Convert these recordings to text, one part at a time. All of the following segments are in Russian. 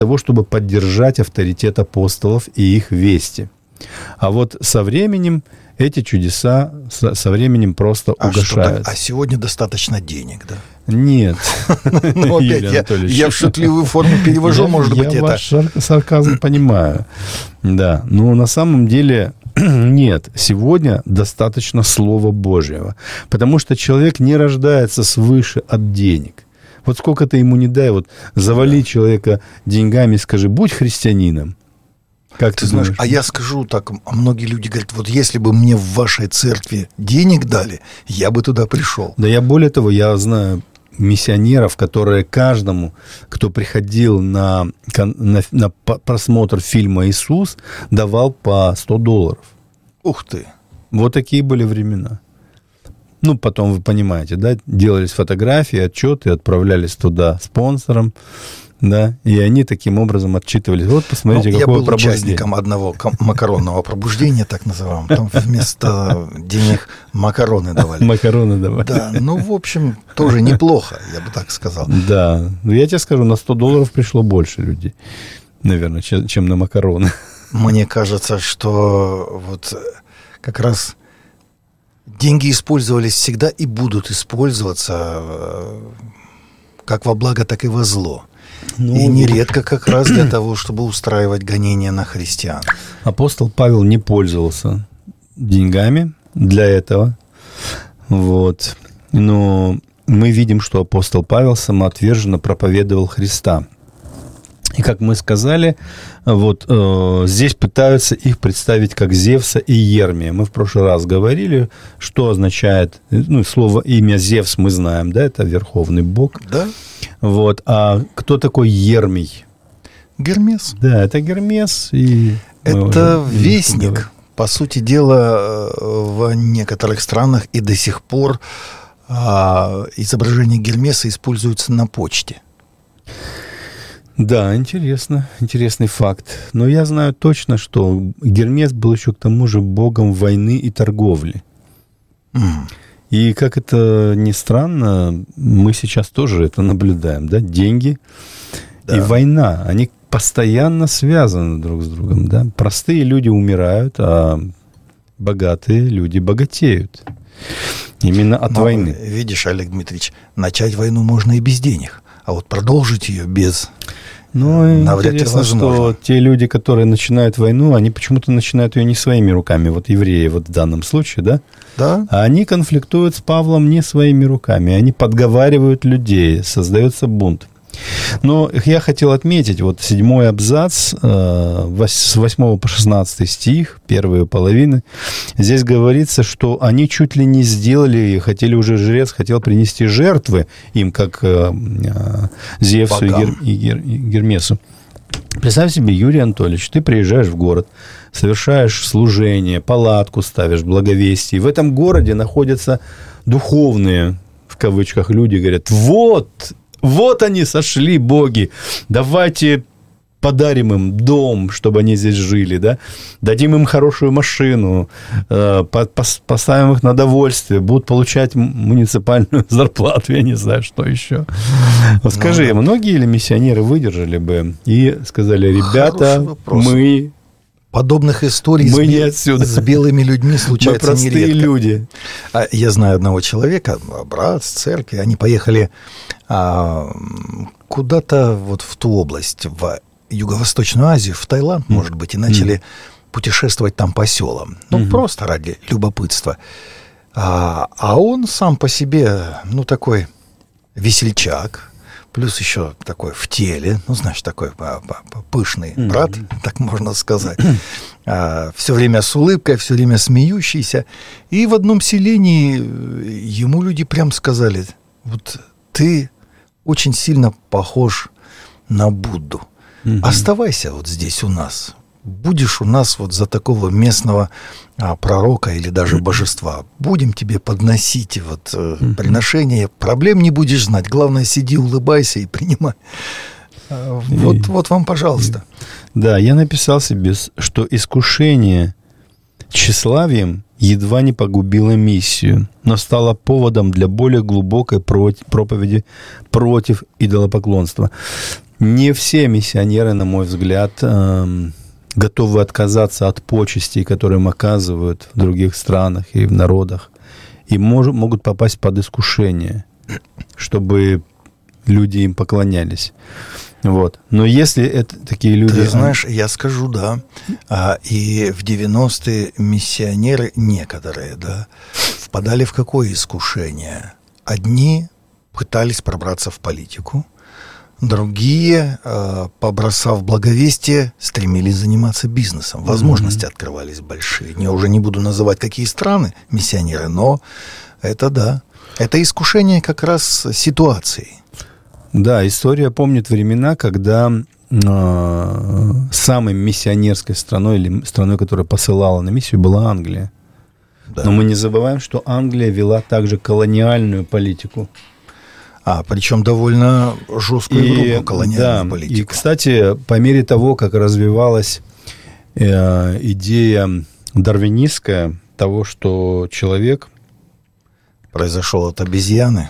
того, чтобы поддержать авторитет апостолов и их вести. А вот со временем эти чудеса со временем просто угашаются. А сегодня достаточно денег, да? Нет. Я в шутливую форму перевожу, может быть, это. Я ваш сарказм понимаю. Да, но на самом деле нет. Сегодня достаточно Слова Божьего. Потому что человек не рождается свыше от денег. Вот сколько ты ему не дай, вот завали человека деньгами, скажи, будь христианином. Как ты знаешь, а я скажу так, многие люди говорят, вот если бы мне в вашей церкви денег дали, я бы туда пришел. Да я более того, я знаю миссионеров, которые каждому, кто приходил на просмотр фильма «Иисус», давал по $100. Ух ты! Вот такие были времена. Ну, потом, вы понимаете, да, делались фотографии, отчеты, отправлялись туда спонсорам. Да, и они таким образом отчитывались. Вот, посмотрите, какое пробуждение. Я был участником одного макаронного пробуждения, так называемого. Там вместо денег макароны давали. Макароны давали. Да, ну, в общем, тоже неплохо, я бы так сказал. Да, но я тебе скажу, на $100 пришло больше людей, наверное, чем на макароны. Мне кажется, что вот как раз деньги использовались всегда и будут использоваться как во благо, так и во зло. Ну, и нередко как раз для того, чтобы устраивать гонения на христиан. Апостол Павел не пользовался деньгами для этого. Вот. Но мы видим, что апостол Павел самоотверженно проповедовал Христа. И, как мы сказали, вот здесь пытаются их представить как Зевса и Ермия. Мы в прошлый раз говорили, что означает, ну, слово, имя Зевс мы знаем, да, это верховный бог. Да. Вот. А кто такой Ермий? Гермес. Да, это Гермес. И это вестник. По сути дела, в некоторых странах и до сих пор изображение Гермеса используется на почте. Да, интересно, интересный факт. Но я знаю точно, что Гермес был еще к тому же богом войны и торговли. И как это ни странно, мы сейчас тоже это наблюдаем, да? Деньги и война, они постоянно связаны друг с другом, да? Простые люди умирают, а богатые люди богатеют. Именно от войны. Видишь, Олег Дмитриевич, начать войну можно и без денег, а вот продолжить ее без... Ну, интересно, что те люди, которые начинают войну, они почему-то начинают ее не своими руками. Вот евреи вот в данном случае, да? Да. А они конфликтуют с Павлом не своими руками. Они подговаривают людей, создается бунт. Но я хотел отметить, вот 7 абзац, с 8 по 16 стих, первые половины, здесь говорится, что они чуть ли не сделали, хотели уже, жрец хотел принести жертвы им, как Зевсу и Гермесу. Представь себе, Юрий Анатольевич, ты приезжаешь в город, совершаешь служение, палатку ставишь, благовестие. В этом городе находятся духовные, в кавычках, люди, говорят, вот они сошли, боги, давайте подарим им дом, чтобы они здесь жили, да, дадим им хорошую машину, поставим их на довольствие, будут получать муниципальную зарплату, я не знаю, что еще. Вот скажи, многие ли миссионеры выдержали бы и сказали, ребята, мы... Подобных историй с белыми людьми случается нередко. Мы простые люди. Я знаю одного человека, брат с церкви, они поехали куда-то вот в ту область, в Юго-Восточную Азию, в Таиланд, может быть, и начали путешествовать там по селам. Ну, просто ради любопытства. А он сам по себе, ну, такой весельчак, плюс еще такой в теле, ну, знаешь, такой пышный брат, так можно сказать. Все время с улыбкой, все время смеющийся. И в одном селении ему люди прям сказали, вот ты очень сильно похож на Будду. Оставайся вот здесь у нас. Будешь у нас вот за такого местного пророка или даже божества. Будем тебе подносить вот приношения. Проблем не будешь знать. Главное, сиди, улыбайся и принимай. Вот вам, пожалуйста. Да, я написал себе, что искушение тщеславием едва не погубило миссию, но стало поводом для более глубокой проповеди против идолопоклонства. Не все миссионеры, на мой взгляд, готовы отказаться от почестей, которые им оказывают в других странах и в народах, и могут попасть под искушение, чтобы люди им поклонялись. Вот. Но если это такие люди... Ты знаешь, я скажу, да. И в 90-е миссионеры, некоторые, да, впадали в какое искушение? Одни пытались пробраться в политику, другие, побросав благовестие, стремились заниматься бизнесом. Возможности открывались большие. Я уже не буду называть, какие страны миссионеры, но это да. Это искушение как раз ситуации. Да, история помнит времена, когда самой миссионерской страной или страной, которая посылала на миссию, была Англия. Да. Но мы не забываем, что Англия вела также колониальную политику. Причем довольно жесткую и грубую колониальную политику. И, кстати, по мере того, как развивалась идея дарвинистская, того, что человек... Произошел от обезьяны.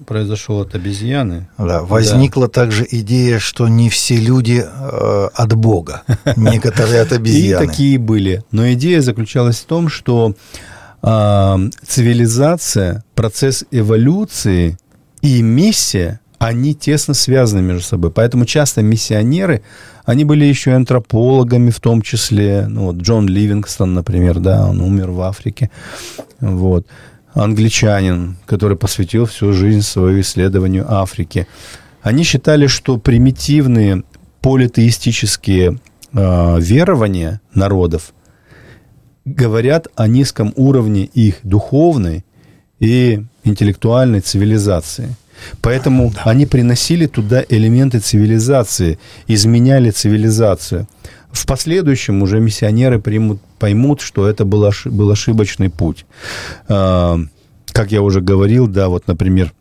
Да, возникла также идея, что не все люди от Бога, некоторые от обезьяны. И такие были. Но идея заключалась в том, что цивилизация, процесс эволюции и миссия, они тесно связаны между собой. Поэтому часто миссионеры, они были еще и антропологами в том числе. Ну, вот Джон Ливингстон, например, да, он умер в Африке. Вот. Англичанин, который посвятил всю жизнь своему исследованию Африки. Они считали, что примитивные политеистические верования народов говорят о низком уровне их духовной и интеллектуальной цивилизации. Поэтому они приносили туда элементы цивилизации, изменяли цивилизацию. В последующем уже миссионеры поймут, что это был ошибочный путь. Как я уже говорил, да, вот, например,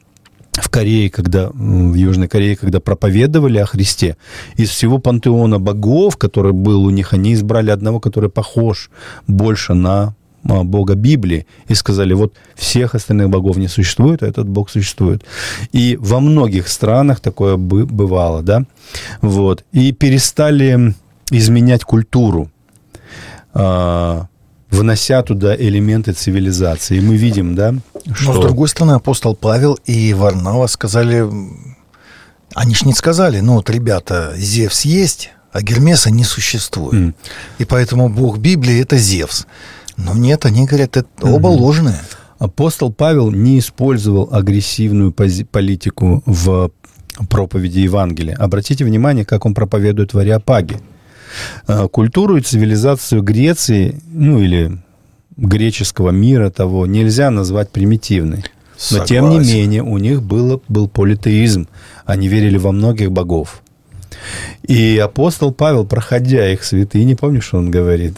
в Южной Корее, когда проповедовали о Христе, из всего пантеона богов, который был у них, они избрали одного, который похож больше на Бога Библии, и сказали, вот всех остальных богов не существует, а этот Бог существует. И во многих странах такое бывало, да, вот, и перестали изменять культуру, внося туда элементы цивилизации. И мы видим, да, что... Но, с другой стороны, апостол Павел и Варнава сказали, они ж не сказали, ну вот, ребята, Зевс есть, а Гермеса не существует. И поэтому Бог Библии – это Зевс. Но нет, они говорят, это оба ложные. Апостол Павел не использовал агрессивную политику в проповеди Евангелия. Обратите внимание, как он проповедует в Ареопаге. Культуру и цивилизацию Греции, ну или греческого мира того, нельзя назвать примитивной. Но, тем не менее, у них был политеизм. Они верили во многих богов. И апостол Павел, проходя их святыни, помнишь, что он говорит?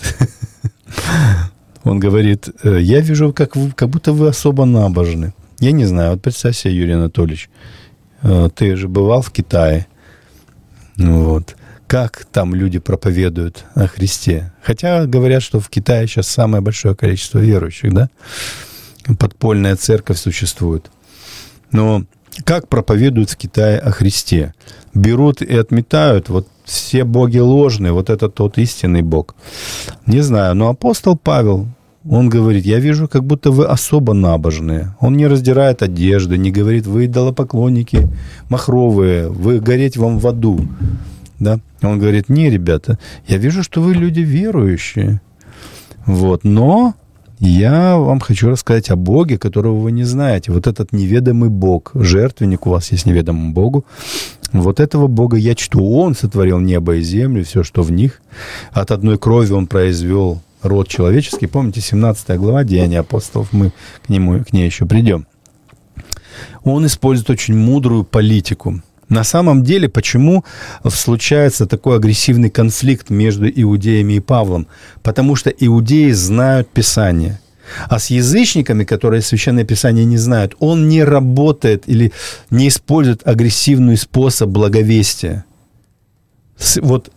Он говорит, я вижу, как будто вы особо набожны. Я не знаю, вот представь себе, Юрий Анатольевич, ты же бывал в Китае. Вот. Как там люди проповедуют о Христе? Хотя говорят, что в Китае сейчас самое большое количество верующих, да? Подпольная церковь существует. Но как проповедуют в Китае о Христе? Берут и отметают, вот все боги ложные, вот это тот истинный Бог. Не знаю, но апостол Павел, он говорит, я вижу, как будто вы особо набожные. Он не раздирает одежды, не говорит, вы идолопоклонники махровые, вы гореть вам в аду. Да? Он говорит, не, ребята, я вижу, что вы люди верующие. Вот, но я вам хочу рассказать о Боге, которого вы не знаете. Вот этот неведомый Бог, жертвенник у вас есть неведомому Богу. Вот этого Бога я чту. Он сотворил небо и землю, все, что в них. От одной крови он произвел род человеческий. Помните, 17 глава Деяния апостолов, мы к ней еще придем. Он использует очень мудрую политику. На самом деле, почему случается такой агрессивный конфликт между иудеями и Павлом? Потому что иудеи знают Писание. А с язычниками, которые Священное Писание не знают, он не работает или не использует агрессивный способ благовестия. С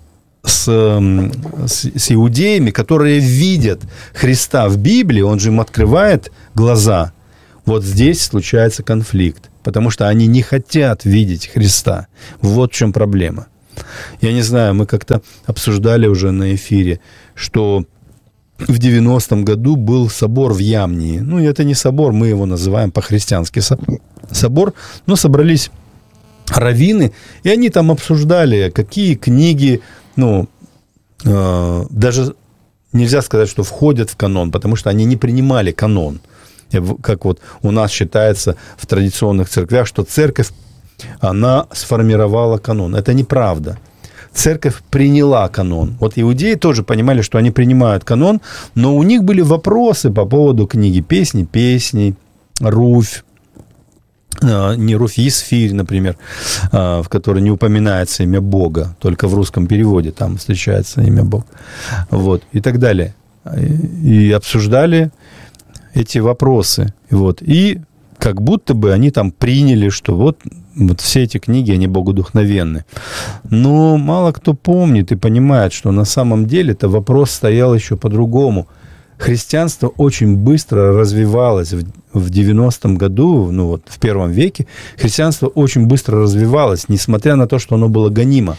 иудеями, которые видят Христа в Библии, он же им открывает глаза. Вот здесь случается конфликт, потому что они не хотят видеть Христа. Вот в чем проблема. Я не знаю, мы как-то обсуждали уже на эфире, что в 90-м году был собор в Ямнии. Ну, это не собор, мы его называем по-христиански собор, но собрались раввины, и они там обсуждали, какие книги, даже нельзя сказать, что входят в канон, потому что они не принимали канон. Как вот у нас считается в традиционных церквях, что церковь, она сформировала канон. Это неправда. Церковь приняла канон. Вот иудеи тоже понимали, что они принимают канон, но у них были вопросы по поводу книги песней, Руфь, не Руфь, Есфирь, например, в которой не упоминается имя Бога, только в русском переводе там встречается имя Бога, вот, и так далее. И обсуждали эти вопросы, вот, и как будто бы они там приняли, что вот все эти книги, они богодухновенны. Но мало кто помнит и понимает, что на самом деле это вопрос стоял еще по-другому. Христианство очень быстро развивалось в 90-м году, в первом веке, христианство очень быстро развивалось, несмотря на то, что оно было гонимо.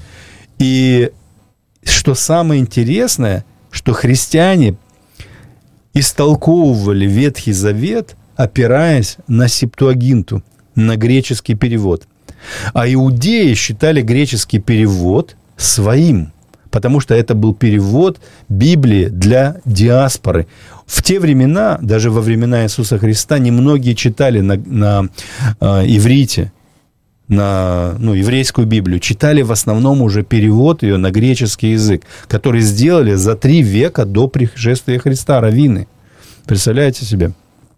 И что самое интересное, что христиане истолковывали Ветхий Завет, опираясь на Септуагинту, на греческий перевод. А иудеи считали греческий перевод своим, потому что это был перевод Библии для диаспоры. В те времена, даже во времена Иисуса Христа, немногие читали на иврите, на еврейскую Библию. Читали в основном уже перевод ее на греческий язык, который сделали за 3 века до пришествия Христа раввины. Представляете себе?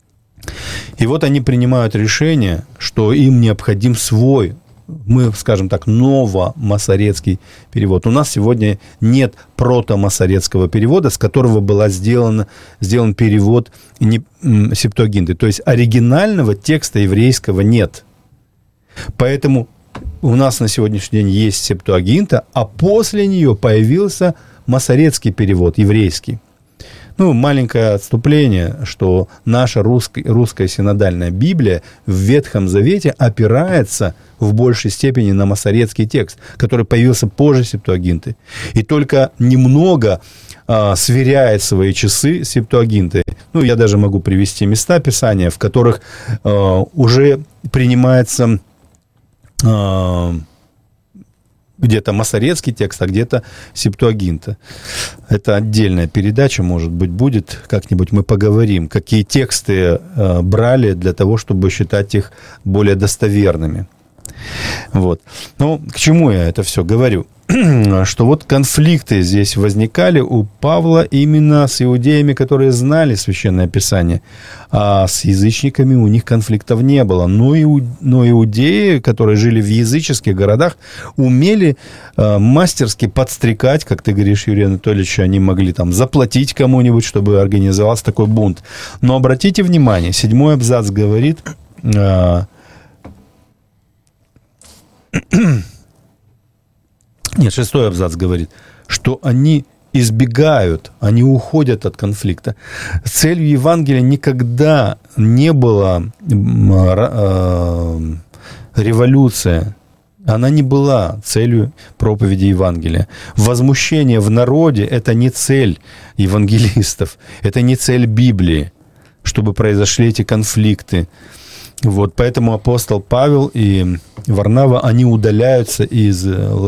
И вот они принимают решение, что им необходим свой, мы, скажем так, новомасоретский перевод. У нас сегодня нет протомасоретского перевода, с которого был сделан перевод Септуагинты. То есть оригинального текста еврейского нет. Поэтому у нас на сегодняшний день есть Септуагинта, а после нее появился масоретский перевод, еврейский. Маленькое отступление, что наша русская синодальная Библия в Ветхом Завете опирается в большей степени на масоретский текст, который появился позже Септуагинты. И только немного сверяет свои часы с Септуагинтой. Я даже могу привести места Писания, в которых уже принимается где-то масоретский текст, а где-то Септуагинта. Это отдельная передача, может быть, будет. Как-нибудь мы поговорим, какие тексты брали для того, чтобы считать их более достоверными. Вот. К чему я это все говорю? Что вот конфликты здесь возникали у Павла именно с иудеями, которые знали Священное Писание, а с язычниками у них конфликтов не было. Но иудеи, которые жили в языческих городах, умели мастерски подстрекать, как ты говоришь, Юрий Анатольевич, они могли там заплатить кому-нибудь, чтобы организовался такой бунт. Но обратите внимание, 7 абзац говорит... Нет, 6 абзац говорит, что они избегают, они уходят от конфликта. Целью Евангелия никогда не была революция. Она не была целью проповеди Евангелия. Возмущение в народе – это не цель евангелистов, это не цель Библии, чтобы произошли эти конфликты. Вот, поэтому апостол Павел и Варнава, они удаляются из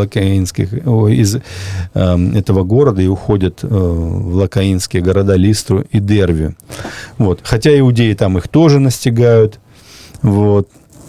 этого города и уходят в лакаинские города Листру и Дервию. Вот. Хотя иудеи там их тоже настигают. Вот.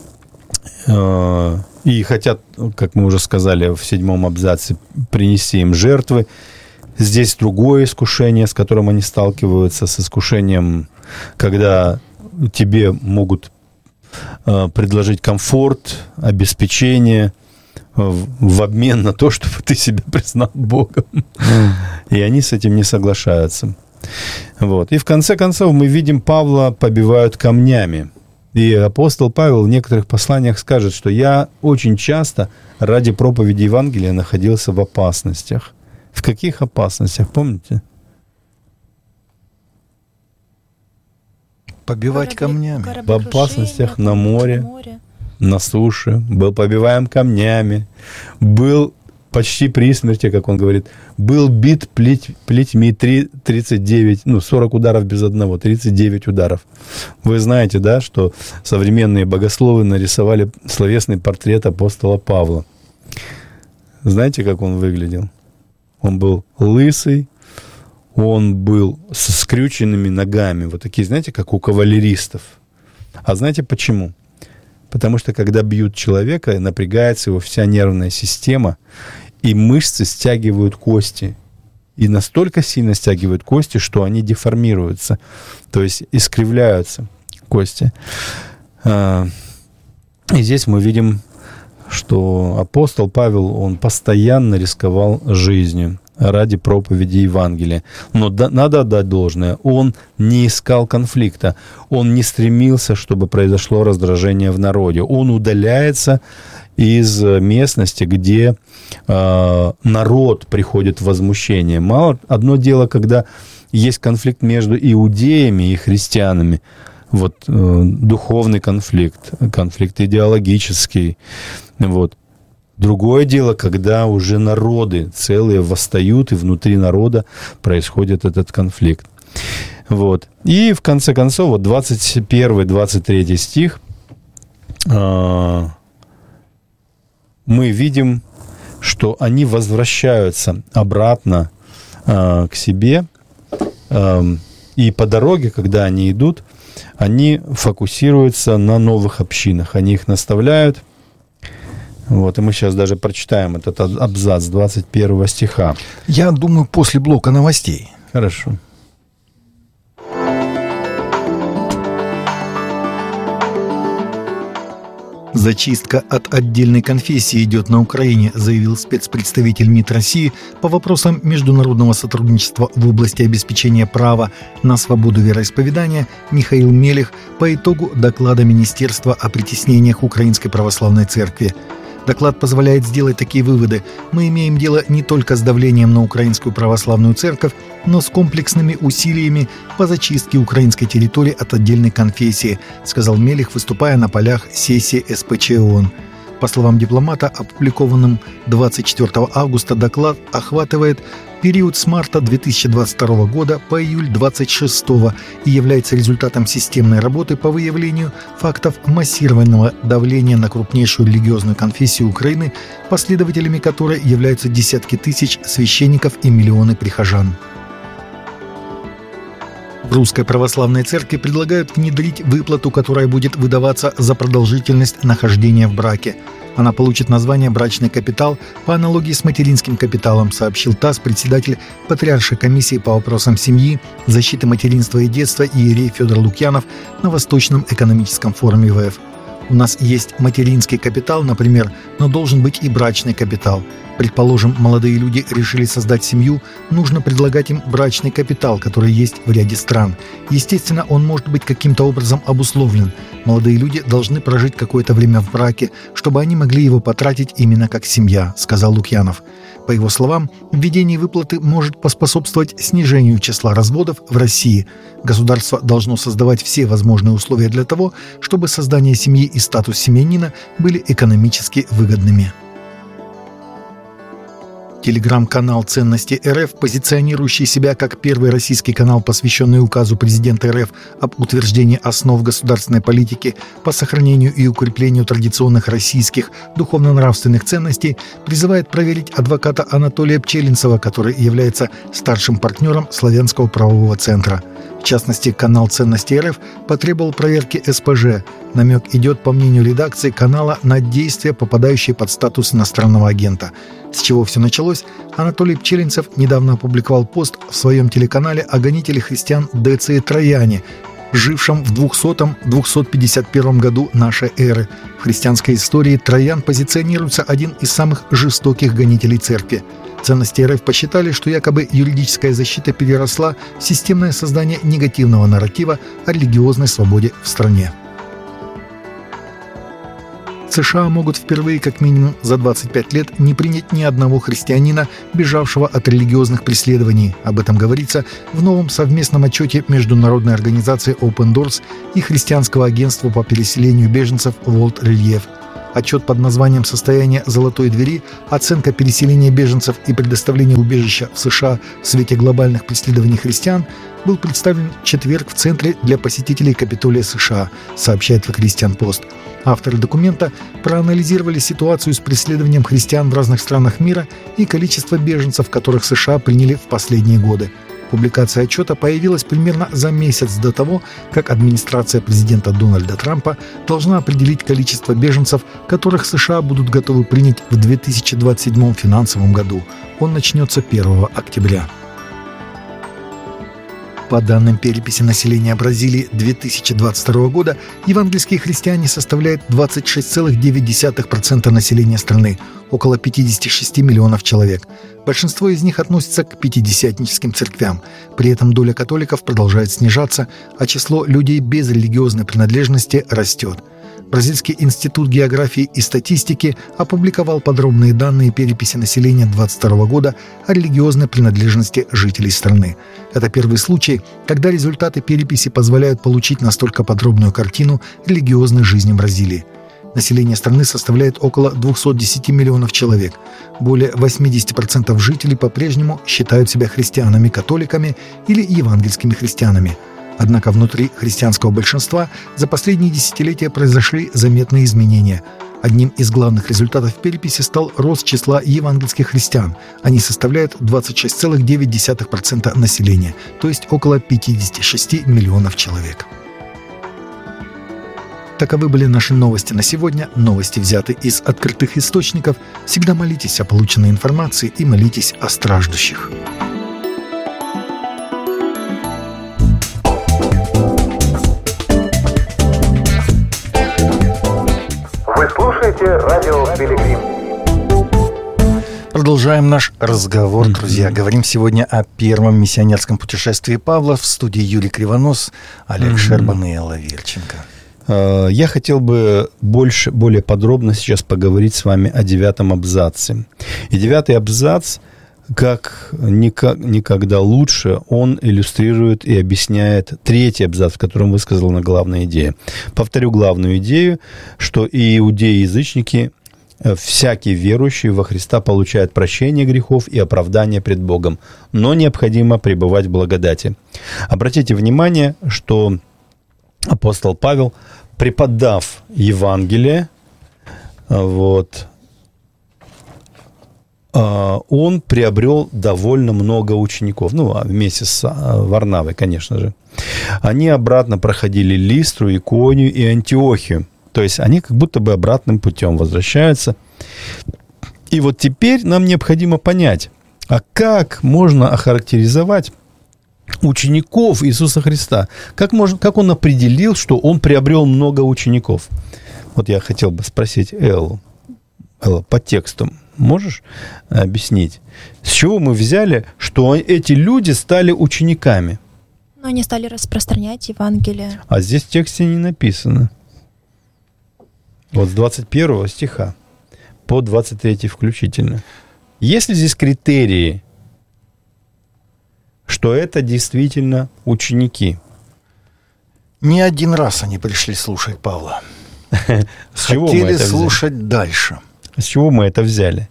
И хотят, как мы уже сказали в 7 абзаце, принести им жертвы. Здесь другое искушение, с которым они сталкиваются, с искушением, когда тебе могут предложить комфорт, обеспечение в обмен на то, чтобы ты себя признал Богом. И они с этим не соглашаются. Вот. И в конце концов мы видим, Павла побивают камнями. И апостол Павел в некоторых посланиях скажет, что я очень часто ради проповеди Евангелия находился в опасностях. В каких опасностях, помните? Побивать камнями. В опасностях на море, на суше. Был побиваем камнями. Был почти при смерти, как он говорит, был бит плетьми 39, 40 ударов без одного, 39 ударов. Вы знаете, да, что современные богословы нарисовали словесный портрет апостола Павла. Знаете, как он выглядел? Он был лысый, он был со скрюченными ногами, вот такие, знаете, как у кавалеристов. А знаете почему? Потому что, когда бьют человека, напрягается его вся нервная система, и мышцы стягивают кости. И настолько сильно стягивают кости, что они деформируются, то есть искривляются кости. И здесь мы видим, что апостол Павел, он постоянно рисковал жизнью ради проповеди Евангелия. Но надо отдать должное, он не искал конфликта, он не стремился, чтобы произошло раздражение в народе. Он удаляется из местности, где народ приходит в возмущение. Одно дело, когда есть конфликт между иудеями и христианами, вот духовный конфликт идеологический, вот. Другое дело, когда уже народы целые восстают, и внутри народа происходит этот конфликт. Вот. И в конце концов, вот 21-23 стих, мы видим, что они возвращаются обратно к себе, и по дороге, когда они идут, они фокусируются на новых общинах, они их наставляют. Вот, и мы сейчас даже прочитаем этот абзац 21 стиха. Я думаю, после блока новостей. Хорошо. Зачистка от отдельной конфессии идет на Украине, заявил спецпредставитель МИД России по вопросам международного сотрудничества в области обеспечения права на свободу вероисповедания Михаил Мелих по итогу доклада Министерства о притеснениях Украинской Православной Церкви. Доклад позволяет сделать такие выводы. Мы имеем дело не только с давлением на Украинскую Православную Церковь, но с комплексными усилиями по зачистке украинской территории от отдельной конфессии, сказал Мелих, выступая на полях сессии СПЧ ООН. По словам дипломата, опубликованным 24 августа доклад охватывает период с марта 2022 года по июль 2026 и является результатом системной работы по выявлению фактов массированного давления на крупнейшую религиозную конфессию Украины, последователями которой являются десятки тысяч священников и миллионы прихожан. В Русской Православной Церкви предлагают внедрить выплату, которая будет выдаваться за продолжительность нахождения в браке. Она получит название «брачный капитал» по аналогии с материнским капиталом, сообщил ТАСС председатель Патриаршей комиссии по вопросам семьи, защиты материнства и детства иерей Федор Лукьянов на Восточном экономическом форуме ВФ. У нас есть материнский капитал, например, но должен быть и брачный капитал. Предположим, молодые люди решили создать семью, нужно предлагать им брачный капитал, который есть в ряде стран. Естественно, он может быть каким-то образом обусловлен. Молодые люди должны прожить какое-то время в браке, чтобы они могли его потратить именно как семья, сказал Лукьянов. По его словам, введение выплаты может поспособствовать снижению числа разводов в России. Государство должно создавать все возможные условия для того, чтобы создание семьи и статус семьянина были экономически выгодными. Телеграм-канал «Ценности РФ», позиционирующий себя как первый российский канал, посвященный указу президента РФ об утверждении основ государственной политики по сохранению и укреплению традиционных российских духовно-нравственных ценностей, призывает проверить адвоката Анатолия Пчелинцева, который является старшим партнером Славянского правового центра. В частности, канал «Ценности РФ» потребовал проверки СПЖ. Намек идет, по мнению редакции канала, на действия, попадающие под статус иностранного агента. С чего все началось? Анатолий Пчелинцев недавно опубликовал пост в своем телеканале о гонителе христиан Деции Трояне, жившем в 200-251 году нашей эры. В христианской истории Троян позиционируется один из самых жестоких гонителей церкви. Ценности РФ посчитали, что якобы юридическая защита переросла в системное создание негативного нарратива о религиозной свободе в стране. США могут впервые как минимум за 25 лет не принять ни одного христианина, бежавшего от религиозных преследований. Об этом говорится в новом совместном отчете международной организации Open Doors и христианского агентства по переселению беженцев World Relief. Отчет под названием «Состояние золотой двери. Оценка переселения беженцев и предоставления убежища в США в свете глобальных преследований христиан» был представлен в четверг в Центре для посетителей Капитолия США, сообщает The Christian Post. Авторы документа проанализировали ситуацию с преследованием христиан в разных странах мира и количество беженцев, которых США приняли в последние годы. Публикация отчета появилась примерно за месяц до того, как администрация президента Дональда Трампа должна определить количество беженцев, которых США будут готовы принять в 2027 финансовом году. Он начнется 1 октября. По данным переписи населения Бразилии 2022 года, евангельские христиане составляют 26,9% населения страны, около 56 миллионов человек. Большинство из них относятся к пятидесятническим церквям. При этом доля католиков продолжает снижаться, а число людей без религиозной принадлежности растет. Бразильский институт географии и статистики опубликовал подробные данные переписи населения 2022 года о религиозной принадлежности жителей страны. Это первый случай, когда результаты переписи позволяют получить настолько подробную картину религиозной жизни Бразилии. Население страны составляет около 210 миллионов человек. Более 80% жителей по-прежнему считают себя христианами-католиками или евангельскими христианами. Однако внутри христианского большинства за последние десятилетия произошли заметные изменения. Одним из главных результатов переписи стал рост числа евангельских христиан. Они составляют 26,9% населения, то есть около 56 миллионов человек. Таковы были наши новости на сегодня. Новости взяты из открытых источников. Всегда молитесь о полученной информации и молитесь о страждущих. Вы слушаете радио Пилигрим. Продолжаем наш разговор, друзья. Говорим сегодня о первом миссионерском путешествии Павла. В студии Юрий Кривонос, Олег Шербан и Элла Верченко. Я хотел бы более подробно сейчас поговорить с вами о 9 абзаце. И 9 абзац, как никогда лучше, он иллюстрирует и объясняет 3 абзац, в котором высказана главная идея. Повторю главную идею, что и иудеи, и язычники, всякий верующий во Христа получает прощение грехов и оправдание пред Богом, но необходимо пребывать в благодати. Обратите внимание, что апостол Павел, преподав Евангелие, он приобрел довольно много учеников. Вместе с Варнавой, конечно же. Они обратно проходили Листру, Иконию и Антиохию. То есть они как будто бы обратным путем возвращаются. И вот теперь нам необходимо понять, а как можно охарактеризовать учеников Иисуса Христа? Как он определил, что он приобрел много учеников? Вот я хотел бы спросить Эллу. Элла, по тексту можешь объяснить, с чего мы взяли, что эти люди стали учениками? Они стали распространять Евангелие. А здесь в тексте не написано. Вот с 21 стиха по 23 включительно. Есть ли здесь критерии, что это действительно ученики? Не один раз они пришли слушать Павла. С чего мы Хотели это слушать взяли? дальше. С чего мы это взяли?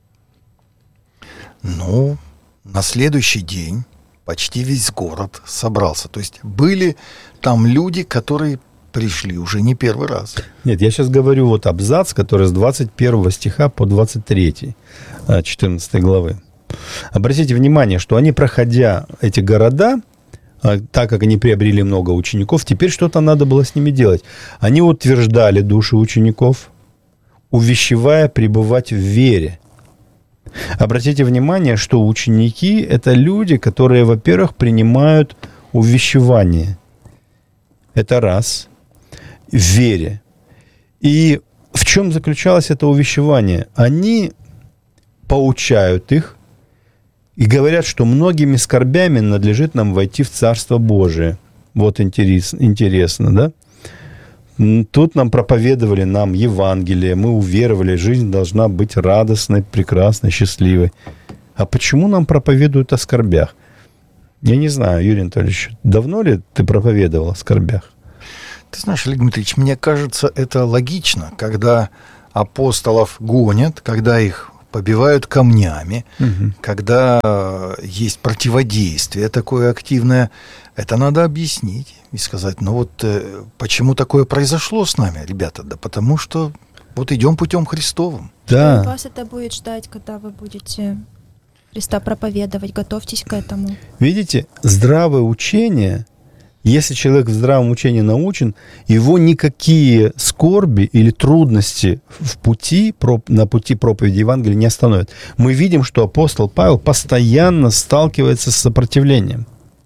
На следующий день почти весь город собрался. То есть были там люди, которые пришли уже не первый раз. Нет, я сейчас говорю абзац, который с 21 стиха по 23, 14 главы. Обратите внимание, что они, проходя эти города, так как они приобрели много учеников, теперь что-то надо было с ними делать. Они утверждали души учеников, увещевая пребывать в вере. Обратите внимание, что ученики – это люди, которые, во-первых, принимают увещевание. Это раз. В вере. И в чем заключалось это увещевание? Они поучают их и говорят, что многими скорбями надлежит нам войти в Царство Божие. Вот интересно, да? Тут нам проповедовали Евангелие, мы уверовали, жизнь должна быть радостной, прекрасной, счастливой. А почему нам проповедуют о скорбях? Я не знаю, Юрий Анатольевич, давно ли ты проповедовал о скорбях? Ты знаешь, Олег Дмитриевич, мне кажется, это логично, когда апостолов гонят, когда их побивают камнями, когда есть противодействие такое активное, это надо объяснить и сказать, ну вот почему такое произошло с нами, ребята? Да потому что вот идем путем Христовым. Да. Вас это будет ждать, когда вы будете Христа проповедовать, готовьтесь к этому. Видите, здравое учение, если человек в здравом учении научен, его никакие скорби или трудности на пути проповеди Евангелия не остановят. Мы видим, что апостол Павел постоянно сталкивается с сопротивлением.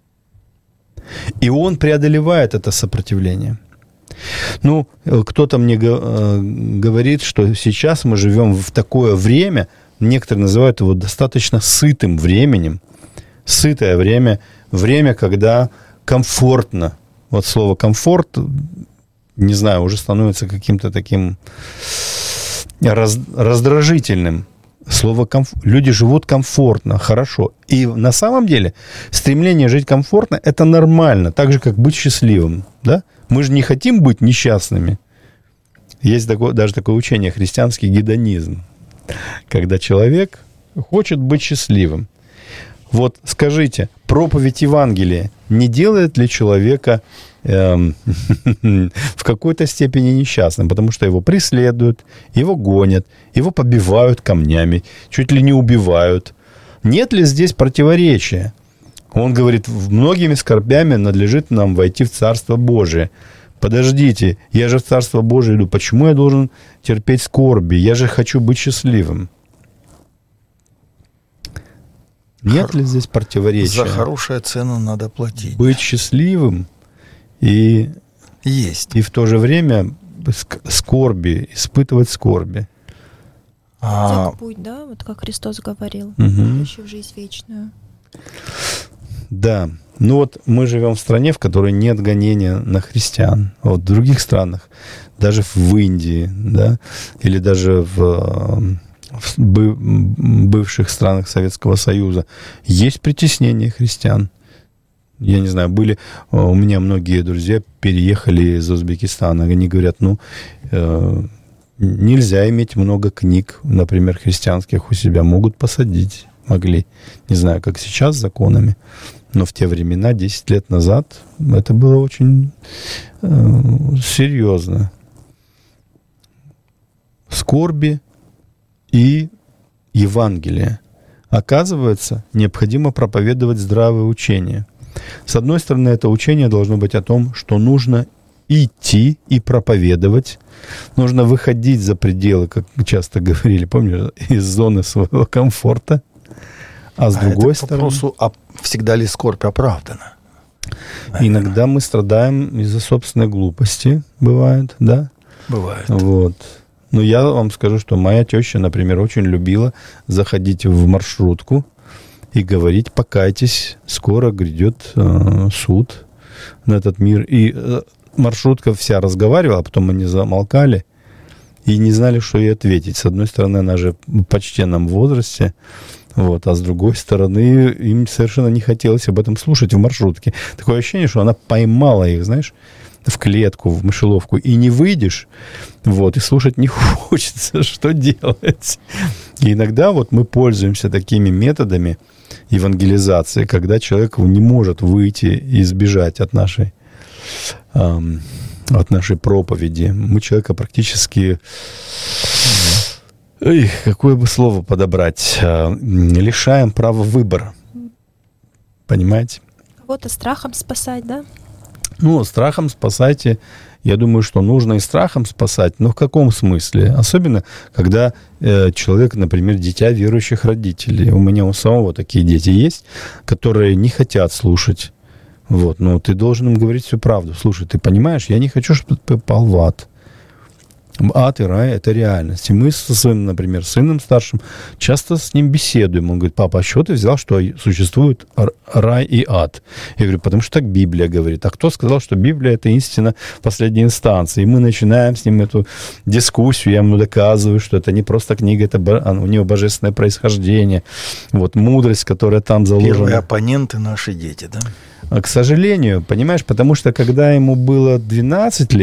И он преодолевает это сопротивление. Ну, кто-то мне говорит, что сейчас мы живем в такое время, некоторые называют его достаточно сытым временем. Сытое время, когда комфортно. Вот слово «комфорт», не знаю, уже становится каким-то таким раздражительным. Слово люди живут комфортно, хорошо. И на самом деле стремление жить комфортно – это нормально, так же, как быть счастливым. Да? Мы же не хотим быть несчастными. Есть даже такое учение – христианский гедонизм, когда человек хочет быть счастливым. Вот скажите, проповедь Евангелия не делает ли человека в какой-то степени несчастным, потому что его преследуют, его гонят, его побивают камнями, чуть ли не убивают. Нет ли здесь противоречия? Он говорит, многими скорбями надлежит нам войти в Царство Божие. Подождите, я же в Царство Божие иду, почему я должен терпеть скорби? Я же хочу быть счастливым. Нет ли здесь противоречия? За хорошую цену надо платить. Быть счастливым и в то же время скорби, испытывать скорби. Так путь, да, вот как Христос говорил, идущий в жизнь вечную. Да, ну вот мы живем в стране, в которой нет гонения на христиан. Вот в других странах, даже в Индии, да, или даже в бывших странах Советского Союза есть притеснение христиан. Я не знаю, у меня многие друзья переехали из Узбекистана. Они говорят, нельзя иметь много книг, например, христианских у себя. Могли. Не знаю, как сейчас с законами, но в те времена, 10 лет назад, это было очень серьезно. Скорби и Евангелие. Оказывается, необходимо проповедовать здравое учение. С одной стороны, это учение должно быть о том, что нужно идти и проповедовать. Нужно выходить за пределы, как часто говорили, помнишь, из зоны своего комфорта. А с другой стороны... Вопросу, всегда ли скорбь оправдана? Иногда мы страдаем из-за собственной глупости. Бывает, да? Бывает. Вот. Но я вам скажу, что моя теща, например, очень любила заходить в маршрутку и говорить: покайтесь, скоро грядет суд на этот мир. И маршрутка вся разговаривала, а потом они замолкали и не знали, что ей ответить. С одной стороны, она же в почтенном возрасте, вот, а с другой стороны, им совершенно не хотелось об этом слушать в маршрутке. Такое ощущение, что она поймала их, знаешь, в клетку, в мышеловку, и не выйдешь, вот, и слушать не хочется, что делать. И иногда вот мы пользуемся такими методами евангелизации, когда человек не может выйти и сбежать от нашей проповеди. Мы человека практически, какое бы слово подобрать, лишаем права выбора. Понимаете? Кого-то страхом спасать, да? Ну, страхом спасайте. Я думаю, что нужно и страхом спасать, но в каком смысле? Особенно, когда человек, например, дитя верующих родителей. У меня у самого такие дети есть, которые не хотят слушать. Вот, но ты должен им говорить всю правду. Слушай, ты понимаешь, я не хочу, чтобы ты попал в ад. Ад и рай – это реальность. И мы со своим, например, сыном старшим часто с ним беседуем. Он говорит: папа, а с чего ты взял, что существует рай и ад? Я говорю: потому что так Библия говорит. А кто сказал, что Библия – это истина последней инстанции? И мы начинаем с ним эту дискуссию. Я ему доказываю, что это не просто книга, это у нее божественное происхождение. Вот мудрость, которая там заложена. Первые оппоненты – наши дети, да? К сожалению, понимаешь, потому что когда ему было 12 лет,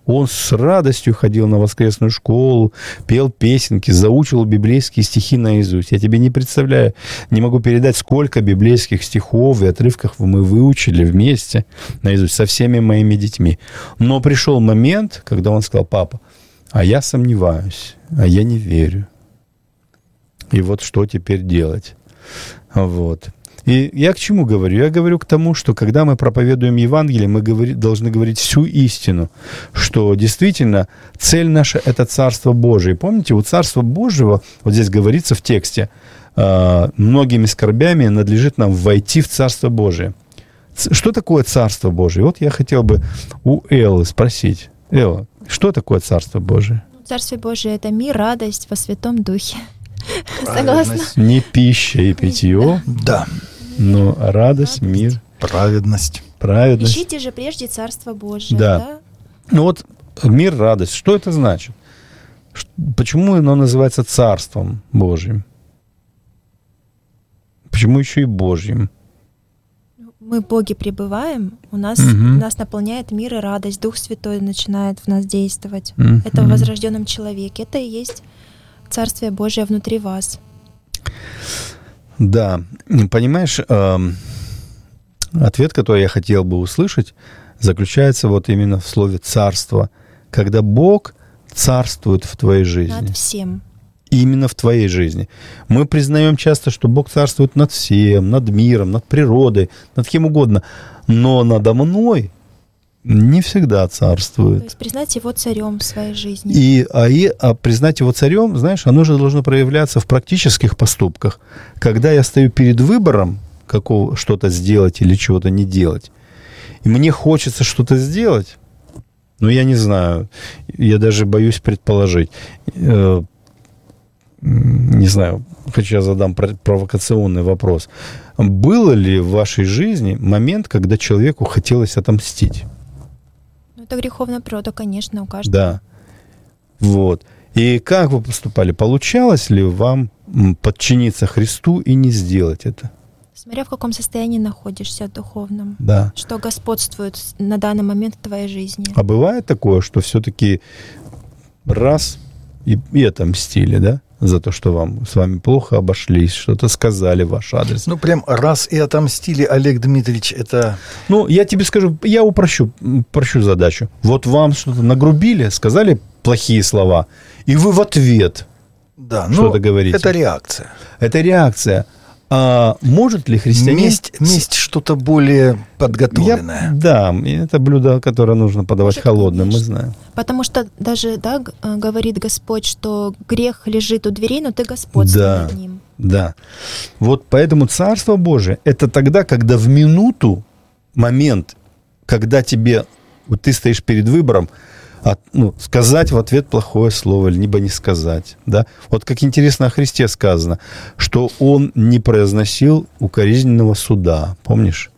Он с радостью ходил на воскресную школу, пел песенки, заучивал библейские стихи наизусть. Я тебе не представляю, не могу передать, сколько библейских стихов и отрывков мы выучили вместе наизусть со всеми моими детьми. Но пришел момент, когда он сказал: папа, а я сомневаюсь, а я не верю. И вот что теперь делать? Вот. И я к чему говорю? Я говорю к тому, что когда мы проповедуем Евангелие, мы должны говорить всю истину, что действительно цель наша – это Царство Божие. Помните, у Царства Божьего, вот здесь говорится в тексте, многими скорбями надлежит нам войти в Царство Божие. Что такое Царство Божие? Вот я хотел бы у Эллы спросить. Элла, что такое Царство Божие? Царство Божие – это мир, радость во Святом Духе. Согласна? Не пища и питье. Да. Но радость, мир, праведность. Ищите же прежде Царство Божие. Да. Ну вот мир, радость. Что это значит? Почему оно называется Царством Божьим? Почему еще и Божьим? Мы в Боге пребываем, нас наполняет мир и радость. Дух Святой начинает в нас действовать. Это в возрожденном человеке. Это и есть Царствие Божие внутри вас. Да, понимаешь, ответ, который я хотел бы услышать, заключается вот именно в слове «царство», когда Бог царствует в твоей жизни. Над всем. Именно в твоей жизни. Мы признаем часто, что Бог царствует над всем, над миром, над природой, над кем угодно, но надо мной не всегда царствует. То есть признать Его царем в своей жизни. А признать Его царем, знаешь, оно же должно проявляться в практических поступках. Когда я стою перед выбором, что-то сделать или чего-то не делать, и мне хочется что-то сделать, но я не знаю, я даже боюсь предположить. Не знаю, я задам провокационный вопрос. Было ли в вашей жизни момент, когда человеку хотелось отомстить? Это греховная природа, конечно, у каждого. Да. Вот. И как вы поступали? Получалось ли вам подчиниться Христу и не сделать это? Смотря в каком состоянии находишься духовном. Да. Что господствует на данный момент в твоей жизни. А бывает такое, что все-таки раз и отомстили, да? За то, что с вами плохо обошлись, что-то сказали в ваш адрес. Ну, прям раз и отомстили, Олег Дмитриевич, это... Ну, я тебе скажу, я упрощу задачу. Вот вам что-то нагрубили, сказали плохие слова, и вы в ответ что-то говорите. Это реакция. Это реакция. А может ли христианин... Месть что-то более подготовленное. Да, это блюдо, которое нужно подавать холодным, мы знаем. Потому что даже, говорит Господь, что грех лежит у дверей, но ты господствуй над ним. Да. Вот поэтому Царство Божие – это тогда, когда в минуту, момент, когда ты стоишь перед выбором, сказать в ответ плохое слово, либо не сказать. Да? Вот как интересно о Христе сказано, что Он не произносил укоризненного суда. Помнишь?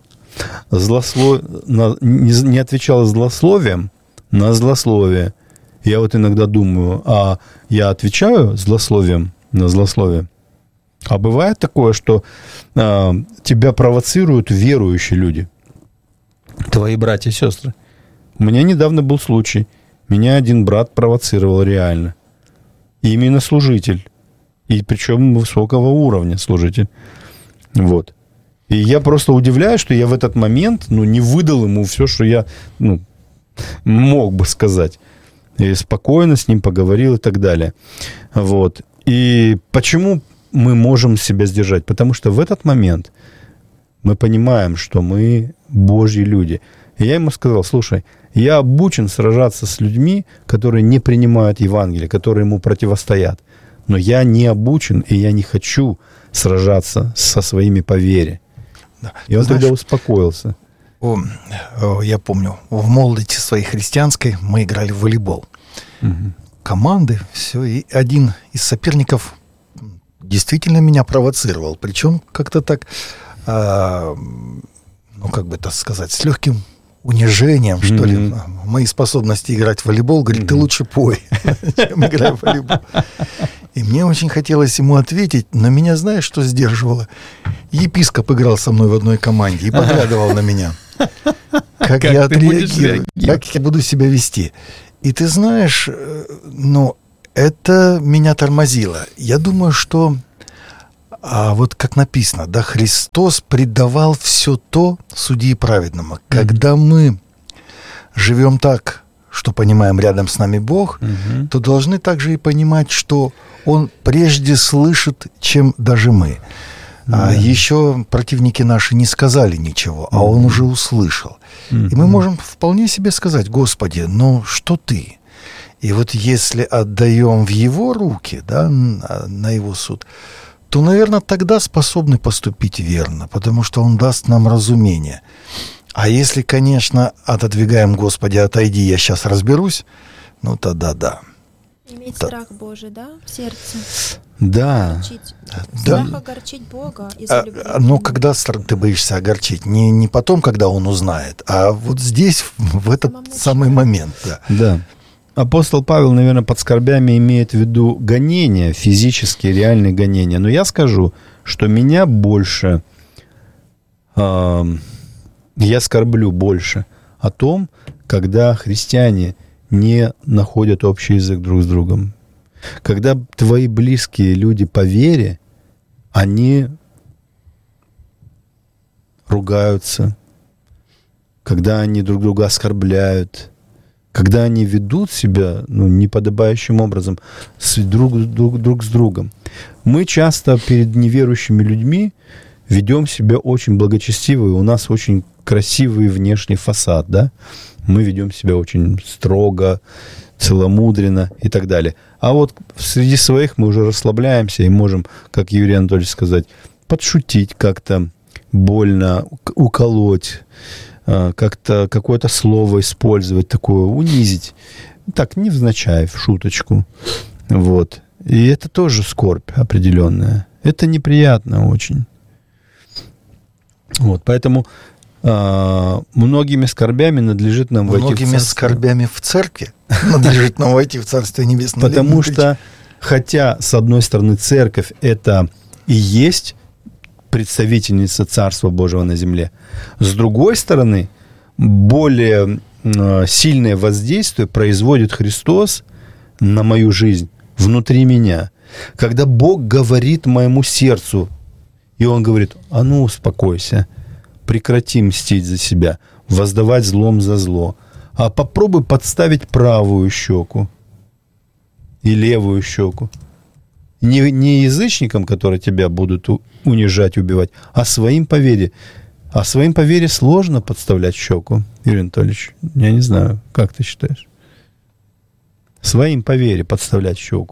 Не отвечал злословием на злословие. Я вот иногда думаю, а я отвечаю злословием на злословие? А бывает такое, что тебя провоцируют верующие люди, твои братья и сестры. У меня недавно был случай. Меня один брат провоцировал реально. Именно служитель. И причем высокого уровня служитель. Вот. И я просто удивляюсь, что я в этот момент не выдал ему все, что я мог бы сказать. И спокойно с ним поговорил и так далее. Вот. И почему мы можем себя сдержать? Потому что в этот момент мы понимаем, что мы Божьи люди. И я ему сказал: слушай, я обучен сражаться с людьми, которые не принимают Евангелие, которые ему противостоят. Но я не обучен, и я не хочу сражаться со своими по вере. Да. И он тогда успокоился. Я помню, в молодости своей христианской мы играли в волейбол. Угу. Команды, все, и один из соперников действительно меня провоцировал. Причем как-то так, как бы это сказать, с легким унижением, что ли, мои способности играть в волейбол. Говорит, ты лучше пой, чем играй в волейбол. И мне очень хотелось ему ответить, но меня, знаешь, что сдерживало? Епископ играл со мной в одной команде и поглядывал на меня. Как я отреагирую, как я буду себя вести. И ты знаешь, это меня тормозило. Я думаю, что вот как написано, да, Христос предавал все то судьи праведному. Когда мы живем так, что понимаем, рядом с нами Бог, то должны также и понимать, что Он прежде слышит, чем даже мы. Еще противники наши не сказали ничего, а Он уже услышал. И мы можем вполне себе сказать: Господи, что Ты? И вот если отдаем в Его руки, да, на Его суд, то, наверное, тогда способны поступить верно, потому что Он даст нам разумение. А если, конечно, отодвигаем: Господи, отойди, я сейчас разберусь, тогда да. Иметь страх Божий, да, в сердце? Да. Страх огорчить Бога из-за любви. Но когда ты боишься огорчить? Не потом, когда Он узнает, а вот здесь, в этот самый момент. Да. Апостол Павел, наверное, под скорбями имеет в виду гонения, физические, реальные гонения. Но я скажу, что меня больше... Я скорблю больше о том, когда христиане не находят общий язык друг с другом. Когда твои близкие люди по вере, они ругаются, когда они друг друга оскорбляют, когда они ведут себя неподобающим образом друг с другом. Мы часто перед неверующими людьми ведем себя очень благочестиво, и у нас очень красивый внешний фасад, да? Мы ведем себя очень строго, целомудренно и так далее. А вот среди своих мы уже расслабляемся и можем, как Юрий Анатольевич сказать, подшутить как-то, больно уколоть, как-то какое-то слово использовать, такое унизить. Так, невзначай, в шуточку. Вот. И это тоже скорбь определенная. Это неприятно очень. Вот, поэтому многими скорбями надлежит нам войти в Царствие. Многими скорбями в церкви надлежит нам войти в Царствие Небесное. Потому что, хотя, с одной стороны, церковь – это и есть представительница Царства Божьего на земле, с другой стороны, более сильное воздействие производит Христос на мою жизнь, внутри меня. Когда Бог говорит моему сердцу, и Он говорит: успокойся, прекрати мстить за себя, воздавать злом за зло, а попробуй подставить правую щеку и левую щеку. Не язычникам, которые тебя будут унижать, убивать, а своим по вере. А своим по вере сложно подставлять щеку, Юрий Анатольевич. Я не знаю, как ты считаешь? Своим по вере подставлять щеку.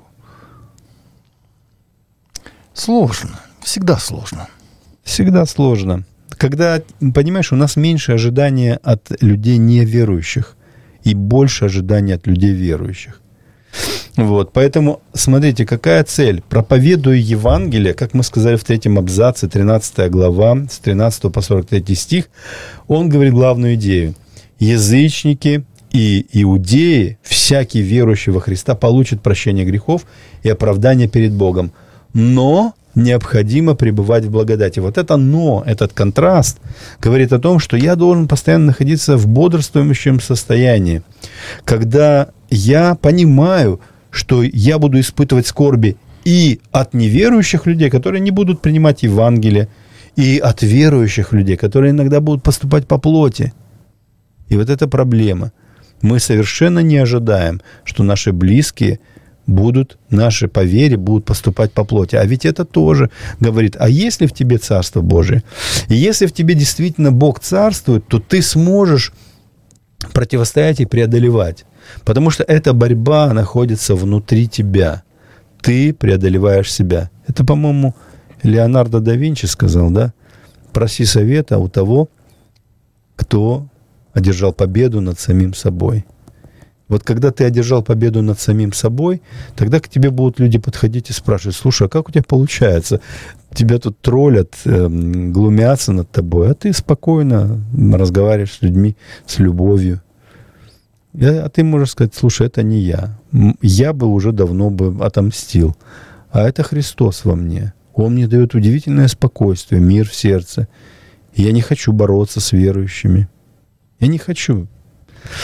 Сложно. Всегда сложно. Всегда сложно. Когда, понимаешь, у нас меньше ожидания от людей неверующих и больше ожидания от людей верующих. Вот, поэтому, смотрите, какая цель? Проповедуя Евангелие, как мы сказали в 3 абзаце, 13 глава, с 13 по 43 стих, он говорит главную идею. Язычники и иудеи, всякий верующий во Христа получит прощение грехов и оправдание перед Богом. Но необходимо пребывать в благодати. Вот это «но», этот контраст говорит о том, что я должен постоянно находиться в бодрствующем состоянии. Когда я понимаю, что я буду испытывать скорби и от неверующих людей, которые не будут принимать Евангелие, и от верующих людей, которые иногда будут поступать по плоти. И вот эта проблема. Мы совершенно не ожидаем, что наши близкие наши по вере будут поступать по плоти. А ведь это тоже говорит, а если в тебе Царство Божие, и если в тебе действительно Бог царствует, то ты сможешь противостоять и преодолевать. Потому что эта борьба находится внутри тебя. Ты преодолеваешь себя. Это, по-моему, Леонардо да Винчи сказал, да? Проси совета у того, кто одержал победу над самим собой. Вот когда ты одержал победу над самим собой, тогда к тебе будут люди подходить и спрашивать: слушай, а как у тебя получается? Тебя тут троллят, глумятся над тобой, а ты спокойно разговариваешь с людьми с любовью. А ты можешь сказать: слушай, это не я. Я бы уже давно отомстил. А это Христос во мне. Он мне дает удивительное спокойствие, мир в сердце. И я не хочу бороться с верующими. Я не хочу.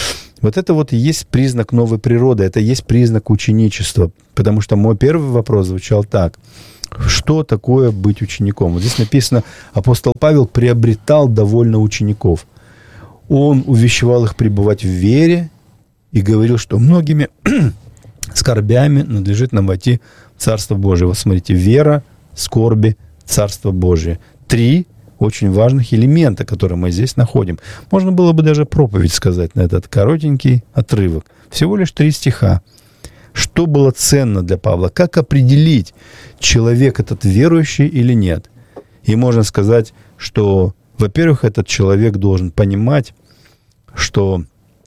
Вот это вот и есть признак новой природы, это и есть признак ученичества. Потому что мой первый вопрос звучал так. Что такое быть учеником? Вот здесь написано, апостол Павел приобретал довольно учеников. Он увещевал их пребывать в вере и говорил, что многими скорбями надлежит нам войти в Царство Божие. Вот смотрите, вера, скорби, Царство Божие. 3 очень важных элемента, которые мы здесь находим. Можно было бы даже проповедь сказать на этот коротенький отрывок. Всего лишь 3 стиха. Что было ценно для Павла? Как определить, человек этот верующий или нет? И можно сказать, что, во-первых, этот человек должен понимать, что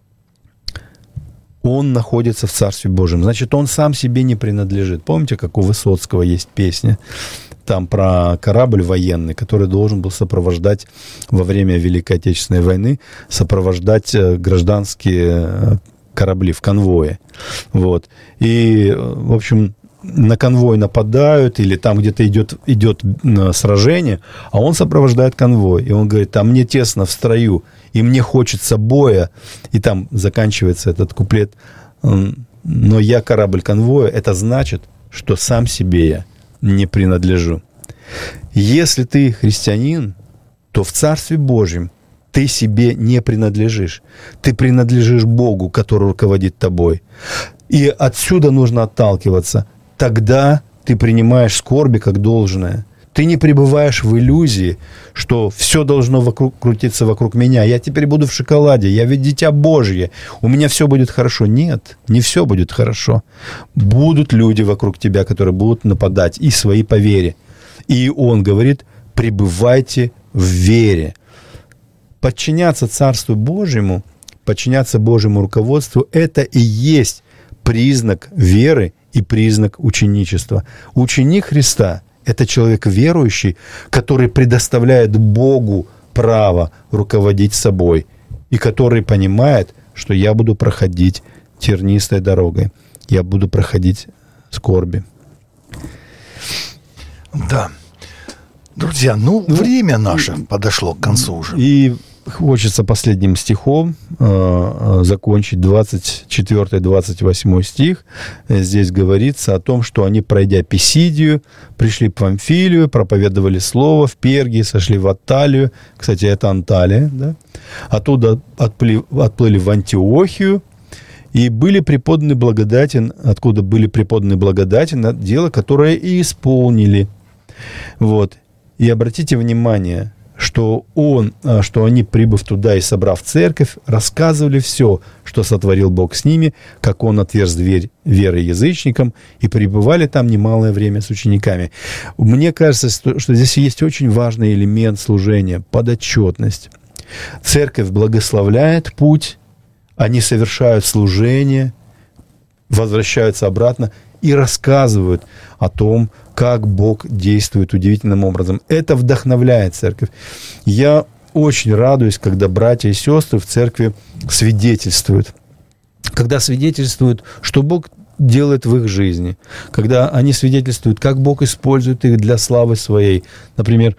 он находится в Царстве Божьем. Значит, он сам себе не принадлежит. Помните, как у Высоцкого есть песня? Там про корабль военный, который должен был сопровождать во время Великой Отечественной войны, сопровождать гражданские корабли в конвое. Вот. И, в общем, на конвой нападают, или там где-то идет сражение, а он сопровождает конвой. И он говорит, а мне тесно в строю, и мне хочется боя. И там заканчивается этот куплет. Но я корабль конвоя, это значит, что сам себе я не принадлежу. Если ты христианин, то в Царстве Божьем ты себе не принадлежишь. Ты принадлежишь Богу, который руководит тобой. И отсюда нужно отталкиваться. Тогда ты принимаешь скорби как должное. Ты не пребываешь в иллюзии, что все должно крутиться вокруг меня. Я теперь буду в шоколаде, я ведь дитя Божье, у меня все будет хорошо. Нет, не все будет хорошо. Будут люди вокруг тебя, которые будут нападать, и свои по вере. И он говорит, пребывайте в вере. Подчиняться Царству Божьему, подчиняться Божьему руководству, это и есть признак веры и признак ученичества. Ученик Христа – это человек верующий, который предоставляет Богу право руководить собой и который понимает, что я буду проходить тернистой дорогой, я буду проходить скорби. Да. Друзья, время наше подошло к концу уже. И хочется последним стихом закончить 24-28 стих. Здесь говорится о том, что они, пройдя Писидию, пришли в Памфилию, проповедовали слово в Пергии, сошли в Атталию. Кстати, это Анталия. Да? Оттуда отплыли в Антиохию и были преподаны благодати, откуда были преподаны благодати на дело, которое и исполнили. Вот. И обратите внимание, что они, прибыв туда и собрав церковь, рассказывали все, что сотворил Бог с ними, как Он отверз дверь веры язычникам, и пребывали там немалое время с учениками. Мне кажется, что здесь есть очень важный элемент служения – подотчетность. Церковь благословляет путь, они совершают служение, возвращаются обратно и рассказывают о том, как Бог действует удивительным образом. Это вдохновляет церковь. Я очень радуюсь, когда братья и сестры в церкви свидетельствуют. Когда свидетельствуют, что Бог делает в их жизни. Когда они свидетельствуют, как Бог использует их для славы своей. Например,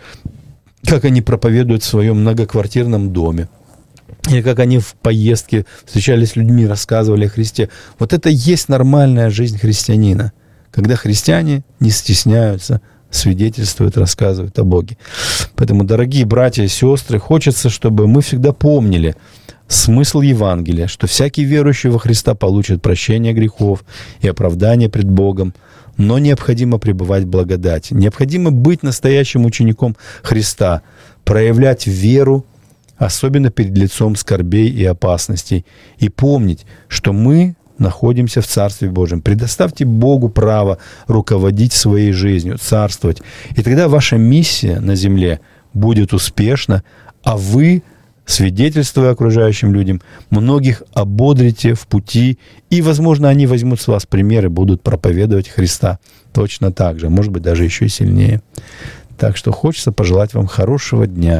как они проповедуют в своем многоквартирном доме. Или как они в поездке встречались с людьми, рассказывали о Христе. Вот это и есть нормальная жизнь христианина. Когда христиане не стесняются, свидетельствуют, рассказывают о Боге. Поэтому, дорогие братья и сестры, хочется, чтобы мы всегда помнили смысл Евангелия, что всякий верующий во Христа получит прощение грехов и оправдание пред Богом, но необходимо пребывать в благодати. Необходимо быть настоящим учеником Христа, проявлять веру, особенно перед лицом скорбей и опасностей, и помнить, что мы находимся в Царстве Божьем. Предоставьте Богу право руководить своей жизнью, царствовать. И тогда ваша миссия на земле будет успешна, а вы, свидетельствуя окружающим людям, многих ободрите в пути, и, возможно, они возьмут с вас пример и будут проповедовать Христа точно так же, может быть, даже еще и сильнее. Так что хочется пожелать вам хорошего дня.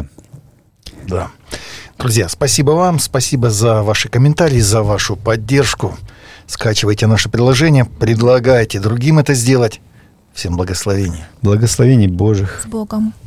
Да. Друзья, спасибо вам, спасибо за ваши комментарии, за вашу поддержку. Скачивайте наше приложение, предлагайте другим это сделать. Всем благословений. Благословений Божьих. С Богом.